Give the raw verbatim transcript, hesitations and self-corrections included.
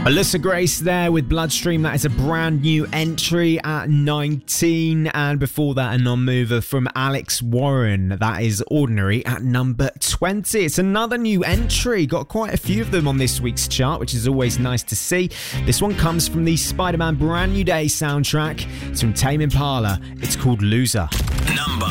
Alyssa Grace there with Bloodstream. That is a brand new entry at nineteen. And before that, a non-mover from Alex Warren. That is Ordinary at number twenty. It's another new entry. Got quite a few of them on this week's chart, which is always nice to see. This one comes from the Spider-Man Brand New Day soundtrack. It's from Tame Impala. It's called Loser. Number